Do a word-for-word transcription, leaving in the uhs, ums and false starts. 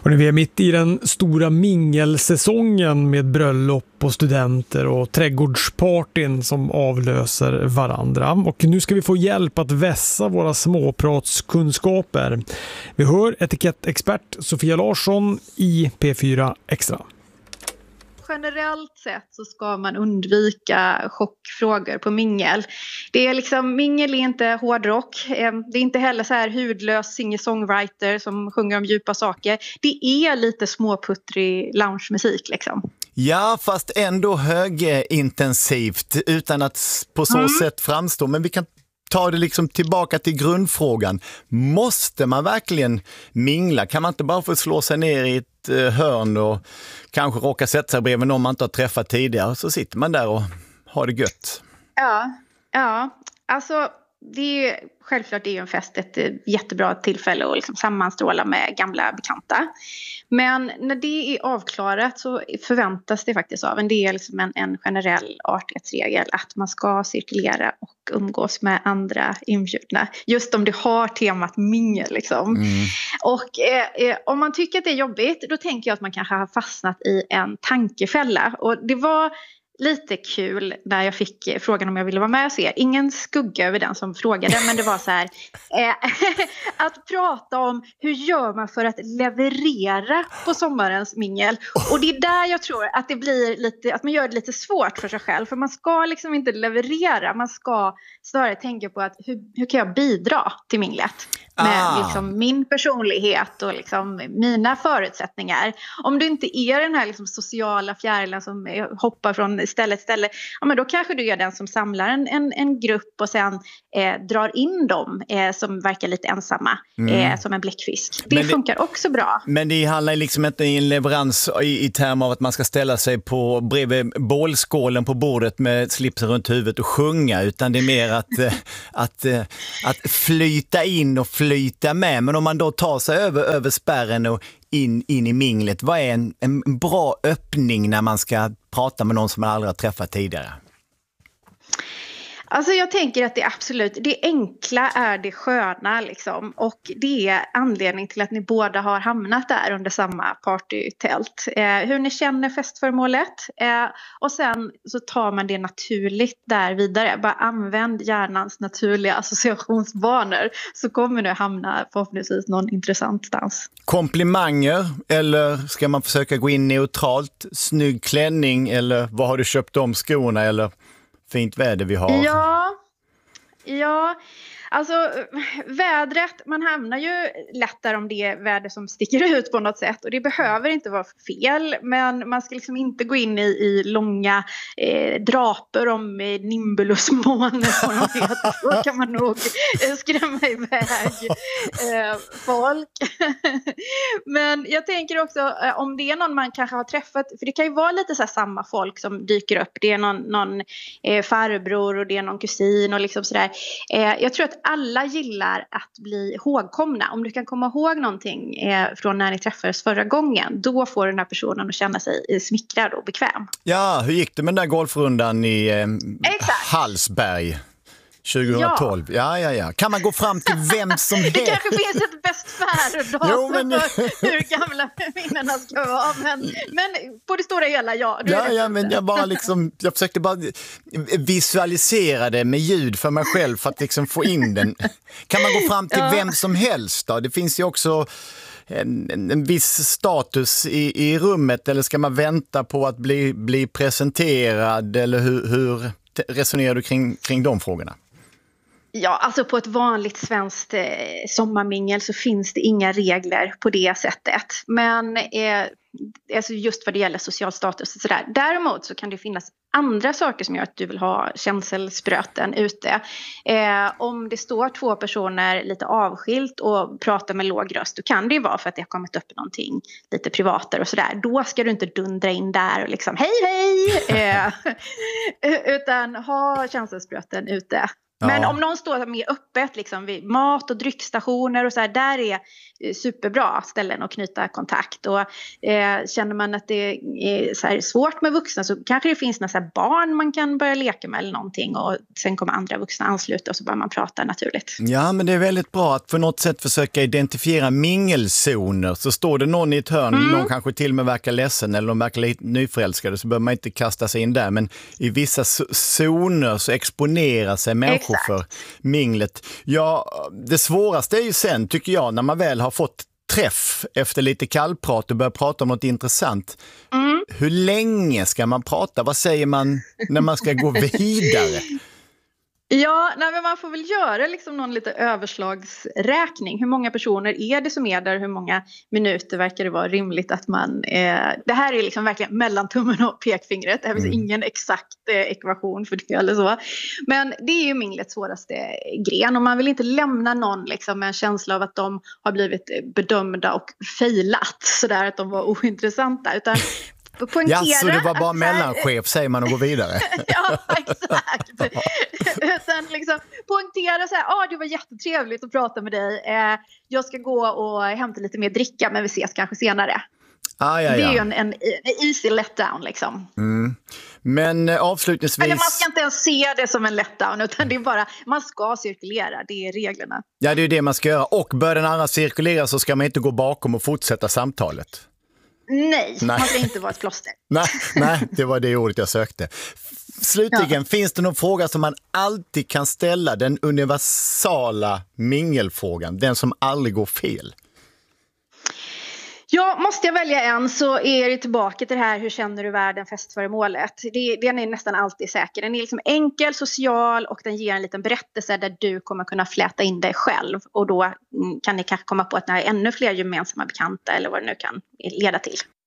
Och vi är mitt i den stora mingelsäsongen med bröllop och studenter och trädgårdspartyn som avlöser varandra. Och nu ska vi få hjälp att vässa våra småpratskunskaper. Vi hör etikettexpert Sofia Larsson i P fyra Extra. Generellt sett så ska man undvika chockfrågor på mingel. Det är liksom, mingel är inte hårdrock. Det är inte heller så här hudlös singer-songwriter som sjunger om djupa saker. Det är lite småputtrig loungemusik liksom. Ja, fast ändå högintensivt utan att på så mm. sätt framstå. Men vi kan ta det liksom tillbaka till grundfrågan. Måste man verkligen mingla? Kan man inte bara få slå sig ner i ett hörn och kanske råka sätta sig bredvid någon man inte har träffat tidigare, så sitter man där och har det gött? Ja, ja. Alltså det är ju, självklart är ju en fest ett jättebra tillfälle att liksom sammanstråla med gamla bekanta. Men när det är avklarat så förväntas det faktiskt av en del som en, en generell artighetsregel att man ska cirkulera och umgås med andra inbjudna. Just om det har temat mingel liksom. Mm. Och eh, om man tycker att det är jobbigt, då tänker jag att man kanske har fastnat i en tankefälla. Och det var lite kul när jag fick frågan om jag ville vara med och se. Ingen skugga över den som frågade, men det var så här eh, att prata om hur gör man för att leverera på sommarens mingel. Och det är där jag tror att det blir lite, att man gör det lite svårt för sig själv, för man ska liksom inte leverera, man ska snarare tänka på att hur, hur kan jag bidra till minglet med ah. liksom min personlighet och liksom mina förutsättningar. Om du inte är den här liksom sociala fjärilen som hoppar från ställe till ställe, ja, men då kanske du är den som samlar en, en, en grupp och sen eh, drar in dem eh, som verkar lite ensamma mm. eh, som en bläckfisk. Det, det funkar också bra. Men det handlar liksom inte i en leverans i, i termer av att man ska ställa sig på bredvid bålskålen på bordet med slipsen runt huvudet och sjunga, utan det är mer att, eh, att, eh, att flyta in och flyta med. Men om man då tar sig över, över spärren och in, in i minglet, vad är en, en bra öppning när man ska prata med någon som man aldrig har träffat tidigare? Alltså jag tänker att det absolut, det enkla är det sköna liksom, och det är anledning till att ni båda har hamnat där under samma partytält. Eh, hur ni känner festföremålet eh, och sen så tar man det naturligt där vidare. Bara använd hjärnans naturliga associationsbanor så kommer du hamna förhoppningsvis någon intressant stans. Komplimanger, eller ska man försöka gå in neutralt? Snygg klänning, eller vad har du köpt om skorna, eller fint väder vi har? Ja, ja. Alltså vädret, man hamnar ju lättare om det är väder som sticker ut på något sätt. Och det behöver inte vara fel, men man ska liksom inte gå in i, i långa eh, draper om eh, nimbulusmåne. Då kan man nog eh, skrämma iväg eh, folk. Men jag tänker också eh, om det är någon man kanske har träffat, för det kan ju vara lite så här samma folk som dyker upp. Det är någon, någon eh, farbror och det är någon kusin och liksom sådär. Eh, jag tror att alla gillar att bli ihågkomna. Om du kan komma ihåg någonting eh, från när ni träffades förra gången, då får den här personen att känna sig smickrad och bekväm. Ja, hur gick det med den där golfrundan i eh, Hallsberg tjugohundratolv? Ja. ja, ja, ja. Kan man gå fram till vem som helst? Det kanske finns ett bäst före-datum men... för hur gamla minnena ska vara. Men, men på det stora hela, ja. Ja, ja, men jag bara liksom, jag försökte bara visualisera det med ljud för mig själv för att liksom få in den. Kan man gå fram till ja. vem som helst då? Det finns ju också en, en, en viss status i, i rummet, eller ska man vänta på att bli, bli presenterad, eller hur, hur resonerar du kring, kring de frågorna? Ja, alltså på ett vanligt svenskt eh, sommarmingel så finns det inga regler på det sättet. Men eh, alltså just vad det gäller social status och sådär. Däremot så kan det finnas andra saker som gör att du vill ha känselspröten ute. Eh, om det står två personer lite avskilt och pratar med låg röst, då kan det ju vara för att det har kommit upp någonting lite privatare och sådär. Då ska du inte dundra in där och liksom hej hej! Eh, utan ha känselspröten ute. Men Ja. om någon står mer öppet liksom, vid mat- och dryckstationer och så här, där är eh, superbra ställen att knyta kontakt. Och eh, känner man att det är så här svårt med vuxna så kanske det finns några så här barn man kan börja leka med eller någonting. Och sen kommer andra vuxna ansluta och så börjar man prata naturligt. Ja, men det är väldigt bra att på något sätt försöka identifiera mingelzoner. Så står det någon i ett hörn, Mm. någon kanske till och med verkar ledsen eller de verkar lite nyförälskade, så behöver man inte kasta sig in där. Men i vissa z- zoner så exponerar sig människor Exakt. för minglet. Ja, det svåraste är ju sen, tycker jag, när man väl har fått träff efter lite kallprat och börjar prata om något intressant. Mm. Hur länge ska man prata? Vad säger man när man ska gå vidare? Ja, nej, men man får väl göra liksom någon lite överslagsräkning. Hur många personer är det som är där? Hur många minuter verkar det vara rimligt att man... Eh, det här är liksom verkligen mellan tummen och pekfingret. Det här finns Mm. ingen exakt eh, ekvation för det eller så. Men det är ju minglets svåraste gren. Och man vill inte lämna någon liksom med en känsla av att de har blivit bedömda och failat. Sådär att de var ointressanta. Utan poängtera... Ja, så det var bara att så här- mellanchef, säger man, och gå vidare. Ja, exakt. Utan liksom poängtera så här, ah, det var jättetrevligt att prata med dig. Eh, jag ska gå och hämta lite mer dricka, men vi ses kanske senare. Ah, ja, Det är ju ja. en, en, en easy letdown liksom. Mm. Men eh, avslutningsvis... Eller man ska inte ens se det som en letdown, utan det är bara, man ska cirkulera, det är reglerna. Ja, det är ju det man ska göra. Och bör den andra cirkulera så ska man inte gå bakom och fortsätta samtalet. Nej, Nej. man ska inte vara ett plåster. Nej, nej, det var det ordet jag sökte. Slutligen, finns det någon fråga som man alltid kan ställa? Den universala mingelfrågan, den som aldrig går fel. Ja, måste jag välja en så är det tillbaka till det här, hur känner du världen, festföremålet. Det, den är nästan alltid säker. Den är liksom enkel, social och den ger en liten berättelse där du kommer kunna fläta in dig själv. Och då mm, kan ni kanske komma på att ni har ännu fler gemensamma bekanta eller vad det nu kan leda till.